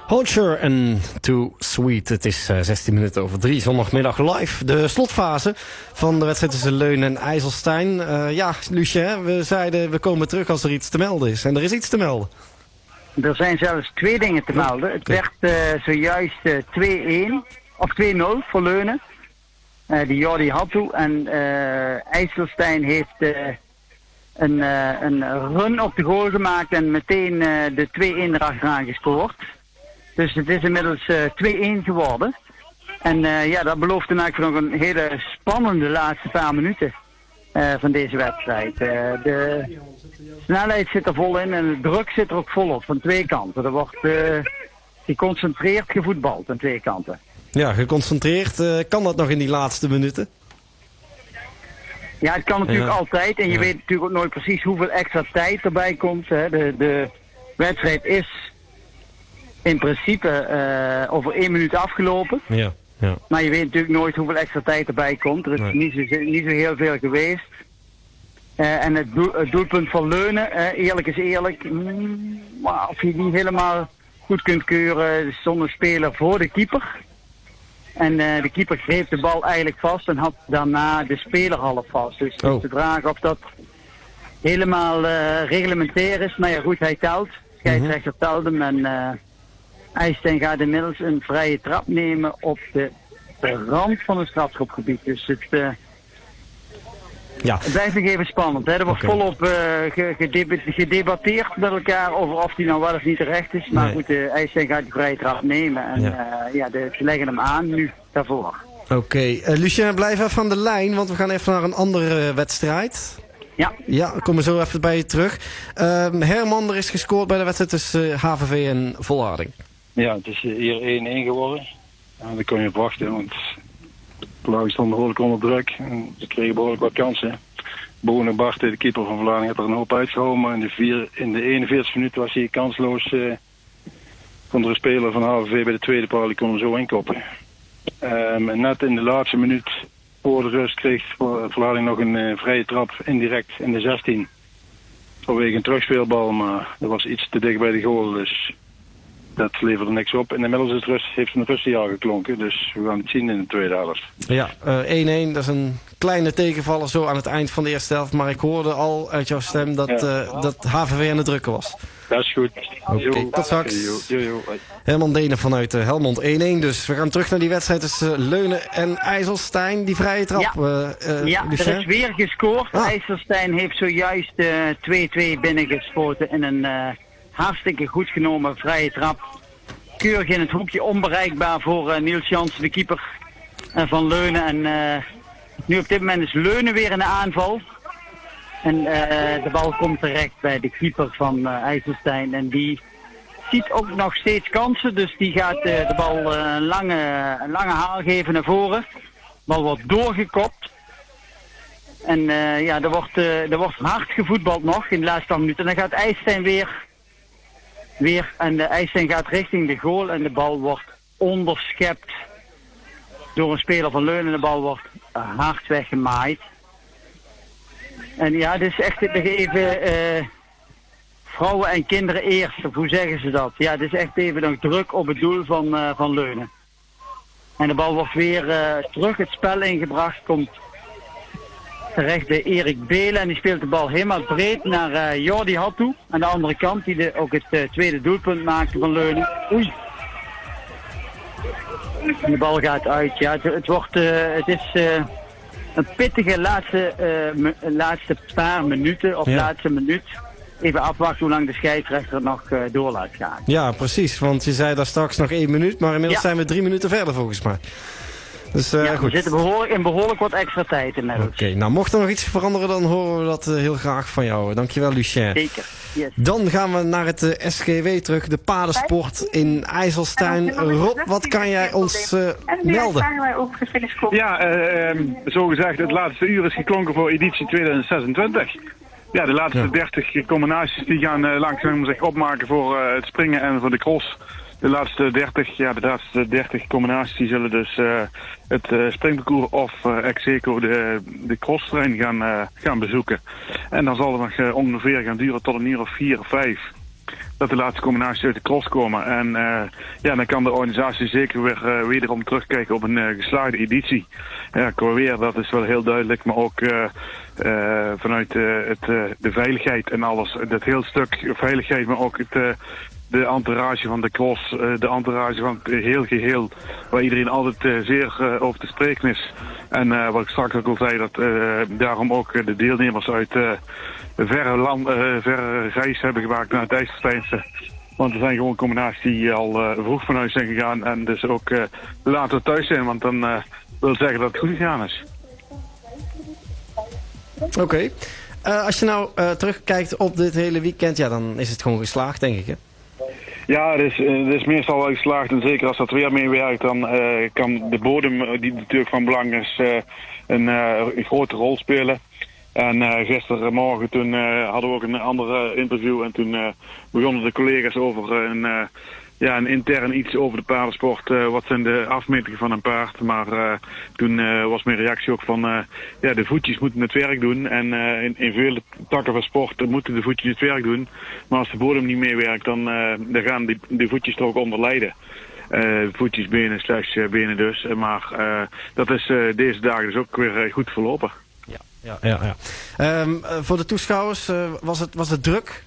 Holcher en Too Sweet. Het is 16 minuten over 3, zondagmiddag live. De slotfase van de wedstrijd tussen Leunen en IJsselstein. Ja, Lucien, we zeiden we komen terug als er iets te melden is. En er is iets te melden. Er zijn zelfs 2 dingen te melden. Het werd zojuist 2-1 of 2-0 voor Leunen. Die Jordi Hattu en IJsselstein heeft een run op de goal gemaakt en meteen de 2-1 erachteraan gescoord. Dus het is inmiddels 2-1 geworden. En ja, dat belooft dan eigenlijk nog een hele spannende laatste paar minuten van deze wedstrijd. De snelheid zit er vol in en de druk zit er ook volop van 2 kanten. Er wordt geconcentreerd gevoetbald aan 2 kanten. Ja, geconcentreerd. Kan dat nog in die laatste minuten? Ja, het kan natuurlijk altijd. En je weet natuurlijk ook nooit precies hoeveel extra tijd erbij komt. Hè. De wedstrijd is in principe over 1 minuut afgelopen. Ja. Maar je weet natuurlijk nooit hoeveel extra tijd erbij komt. Er is niet zo heel veel geweest. En het doelpunt van Leunen, eerlijk is eerlijk. Maar of je het niet helemaal goed kunt keuren, er stond een speler voor de keeper. En de keeper greep de bal eigenlijk vast en had daarna de speler half vast. Dus het is de vraag of dat helemaal reglementair is. Maar ja goed, hij telt. De scheidsrechter telt hem en IJsselstein gaat inmiddels een vrije trap nemen op de rand van het strafschopgebied. Dus het blijft nog even spannend. Hè? Er wordt volop gedebatteerd met elkaar over of die nou wel of niet terecht is. Maar goed, IJsselstein gaat die vrije trap nemen en ze leggen hem aan nu daarvoor. Oké, Lucien, blijf even aan de lijn, want we gaan even naar een andere wedstrijd. Ja, we komen zo even bij je terug. Herman, er is gescoord bij de wedstrijd tussen HVV en Volharding. Ja, het is hier 1-1 geworden. Ja, dat kon je verwachten, want Vlaarding stond behoorlijk onder druk. En ze kregen behoorlijk wat kansen. Boone Bart, de keeper van Vlaarding, had er een hoop uitgehouden. Maar in de 41e minuut was hij kansloos. Kon er een speler van HVV bij de tweede paal, die kon hem zo inkoppen. En net in de laatste minuut voor de rust kreeg Vlaarding nog een vrije trap indirect in de 16. Vanwege een terugspeelbal, maar dat was iets te dicht bij de goal. Dus dat leverde niks op. En inmiddels heeft een rustsignaal geklonken. Dus we gaan het zien in de tweede helft. Ja, 1-1. Dat is een kleine tegenvaller zo aan het eind van de eerste helft. Maar ik hoorde al uit jouw stem dat HVV aan het drukken was. Dat is goed. Oké, tot straks. Herman Denen vanuit Helmond 1-1. Dus we gaan terug naar die wedstrijd tussen Leunen en IJsselstein. Die vrije trap. Er is weer gescoord. IJsselstein heeft zojuist 2-2 binnengeschoten in een hartstikke goed genomen vrije trap. Keurig in het hoekje, onbereikbaar voor Niels Jansen, de keeper van Leunen. En nu op dit moment is Leunen weer in de aanval. En de bal komt terecht bij de keeper van IJsselstein. En die ziet ook nog steeds kansen. Dus die gaat de bal een lange haal geven naar voren. De bal wordt doorgekopt. En er wordt hard gevoetbald nog in de laatste 10 minuten. En dan gaat IJsselstein weer. En de IJsselstein gaat richting de goal. En de bal wordt onderschept door een speler van Leunen. De bal wordt hard weggemaaid. En ja, dit is echt even vrouwen en kinderen eerst. Of hoe zeggen ze dat? Ja, dit is echt even nog druk op het doel van Leunen. En de bal wordt weer terug het spel ingebracht. Komt terecht bij Erik Belen. En die speelt de bal helemaal breed naar Jordi Hattu. Aan de andere kant, die ook het tweede doelpunt maakte van Leunen. Oei. En de bal gaat uit. Ja, het is een pittige laatste paar minuten, of laatste minuut. Even afwachten hoe lang de scheidsrechter nog door laat gaan. Ja, precies. Want je zei daar straks nog 1 minuut, maar inmiddels zijn we 3 minuten verder volgens mij. Dus, goed. We zitten behoorlijk wat extra tijd inmiddels. Oké, nou mocht er nog iets veranderen, dan horen we dat heel graag van jou. Dankjewel, Lucien. Zeker. Yes. Dan gaan we naar het SGW terug, de paardensport in IJsselstein. Rob, wat kan jij ons melden? Ja, zogezegd het laatste uur is geklonken voor editie 2026. Ja, de laatste 30 combinaties die gaan langzaam zich opmaken voor het springen en voor de cross. De laatste 30 combinaties die zullen dus het springparcours of ex-eco de crosstrein gaan bezoeken. En dan zal het nog ongeveer gaan duren tot een uur of 4 of 5. dat de laatste combinaties uit de cross komen. En dan kan de organisatie zeker weer wederom terugkijken op een geslaagde editie. Ja, qua weer, dat is wel heel duidelijk, maar ook vanuit de veiligheid en alles. Dat heel stuk veiligheid, maar ook de entourage van de cross, de entourage van het heel geheel, waar iedereen altijd zeer over te spreken is. En wat ik straks ook al zei, dat daarom ook de deelnemers uit verre reis hebben gemaakt naar het IJsselsteinse. Want er zijn gewoon combinaties die al vroeg van huis zijn gegaan en dus ook later thuis zijn, want dan wil zeggen dat het goed gegaan is. Oké. Als je nou terugkijkt op dit hele weekend, ja, dan is het gewoon geslaagd, denk ik, hè? Ja, het is meestal wel geslaagd en zeker als dat weer meewerkt, dan kan de bodem, die natuurlijk van belang is, een grote rol spelen. En gistermorgen toen hadden we ook een ander interview en toen begonnen de collega's over een intern iets over de paardensport. Wat zijn de afmetingen van een paard? Maar toen was mijn reactie ook van de voetjes moeten het werk doen. En in vele takken van sport moeten de voetjes het werk doen. Maar als de bodem niet meewerkt, dan gaan die voetjes er ook onder lijden. Voetjes, benen, benen dus. Maar dat is deze dagen dus ook weer goed verlopen. Ja. Voor de toeschouwers, was het druk?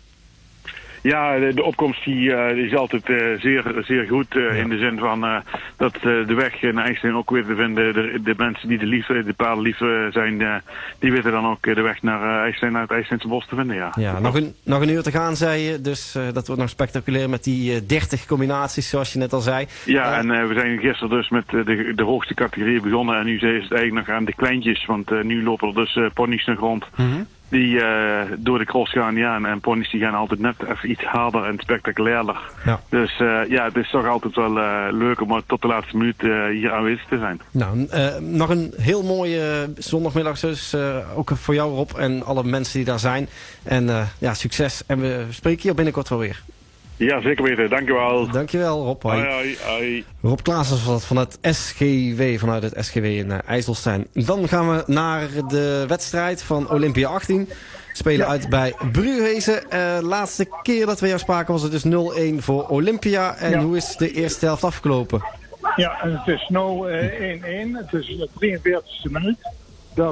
Ja, de opkomst die is altijd zeer goed in de zin van dat de weg naar IJsselstein ook weer te vinden. De mensen die de paardenlief zijn, die weten dan ook de weg naar IJsselstein, naar het IJsselsteinse bos te vinden. Ja, nog een uur te gaan, zei je. Dus dat wordt nog spectaculair met die 30 combinaties, zoals je net al zei. Ja, en we zijn gisteren dus met de hoogste categorieën begonnen. En nu is het eigenlijk nog aan de kleintjes, want nu lopen er dus ponies nog rond. Mm-hmm. Die door de cross gaan, en ponies die gaan altijd net even iets harder en spectaculairder. Ja. Dus het is toch altijd wel leuk om tot de laatste minuut hier aanwezig te zijn. Nou, nog een heel mooie zondagmiddag dus, ook voor jou Rob en alle mensen die daar zijn. En succes en we spreken hier binnenkort wel weer. Ja, zeker weten. Dankjewel. Dankjewel Rob. Hoi. Rob Klaassen van het SGW, vanuit het SGW in IJsselstein. Dan gaan we naar de wedstrijd van Olympia 18. Spelen uit bij Bruhezen. Laatste keer dat we jou spraken was het dus 0-1 voor Olympia. En hoe is de eerste helft afgelopen? Ja, en het is nu 1-1. Het is de 43e minuut. Dat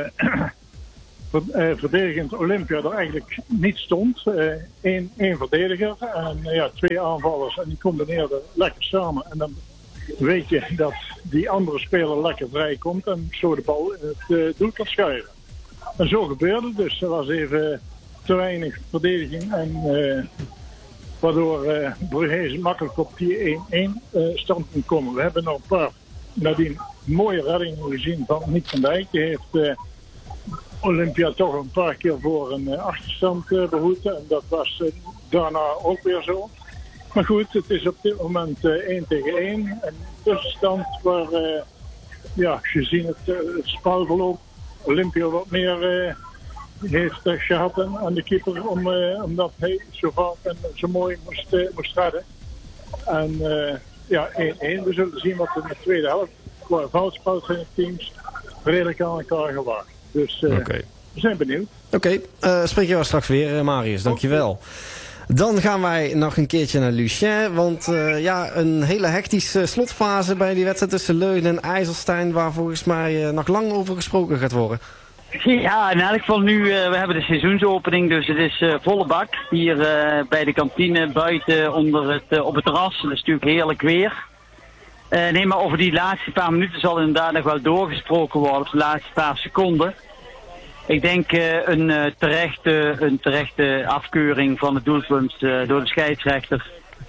verdedigend Olympia er eigenlijk niet stond. Eén verdediger en 2 aanvallers. En die combineerden lekker samen. En dan weet je dat die andere speler lekker vrij komt en zo de bal in het doel kan schuiven. En zo gebeurde dus. Er was even te weinig verdediging. En waardoor Bruhezen makkelijk op die 1-1 stand kon komen. We hebben nog een paar nadien mooie reddingen gezien van Nick van Dijk. Die heeft Olympia toch een paar keer voor een achterstand behoed. En dat was daarna ook weer zo. Maar goed, het is op dit moment 1-1. Een tussenstand waar, gezien het spelverloop, Olympia wat meer heeft gehad aan de keeper. Omdat hij zo vaak en zo mooi moest redden. En 1-1. We zullen zien wat in de tweede helft qua veldspel zijn de teams redelijk aan elkaar gewaagd. Dus we zijn benieuwd. Oké, spreek je wel straks weer, Marius. Dankjewel. Dan gaan wij nog een keertje naar Lucien. Want een hele hectische slotfase bij die wedstrijd tussen Leunen en IJsselstein, waar volgens mij nog lang over gesproken gaat worden. Ja, in elk geval nu, we hebben de seizoensopening, dus het is volle bak. Hier bij de kantine, buiten, op het terras. Dat is natuurlijk heerlijk weer. Maar over die laatste paar minuten zal inderdaad nog wel doorgesproken worden, de laatste paar seconden. Ik denk een terechte afkeuring van het doelpunt door de scheidsrechter.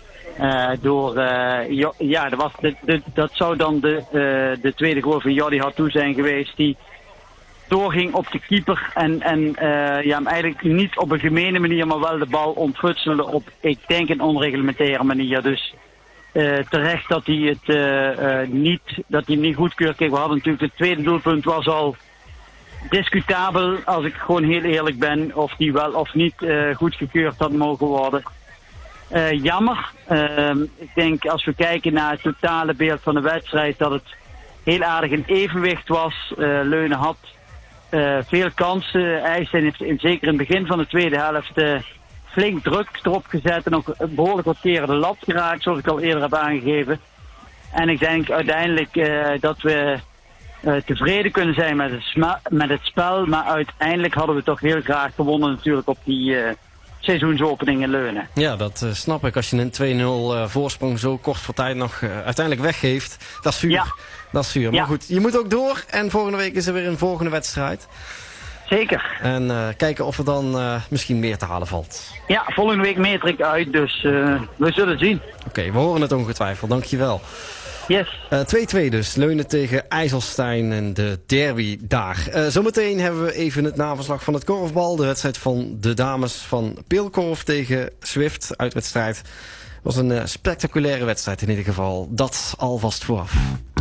Dat zou dan de tweede goal van Jordi Hartou zijn geweest, die doorging op de keeper en hem eigenlijk niet op een gemene manier, maar wel de bal ontfutselde op, ik denk, een onreglementaire manier. Dus terecht dat hij het niet goedkeurt. Kijk, we hadden natuurlijk het tweede doelpunt was al discutabel, als ik gewoon heel eerlijk ben, of die wel of niet goedgekeurd had mogen worden. Jammer. Ik denk als we kijken naar het totale beeld van de wedstrijd, dat het heel aardig in evenwicht was. Leunen had veel kansen. IJsselstein heeft zeker in het begin van de tweede helft flink druk erop gezet en ook behoorlijk wat keren de lat geraakt, zoals ik al eerder heb aangegeven. En ik denk uiteindelijk dat we tevreden kunnen zijn met het spel, maar uiteindelijk hadden we toch heel graag gewonnen natuurlijk op die seizoensopening in Leunen. Ja, dat snap ik. Als je een 2-0 voorsprong zo kort voor tijd nog uiteindelijk weggeeft, dat is zuur. Ja. Dat is zuur. Maar goed, je moet ook door en volgende week is er weer een volgende wedstrijd. Zeker. En kijken of er dan misschien meer te halen valt. Ja, volgende week meter ik uit, dus we zullen zien. Oké, we horen het ongetwijfeld. Dankjewel. Yes. 2-2 dus. Leunen tegen IJsselstein en de derby daar. Zometeen hebben we even het naverslag van het korfbal. De wedstrijd van de dames van Peelkorf tegen Swift. Uitwedstrijd. Was een spectaculaire wedstrijd in ieder geval. Dat alvast vooraf.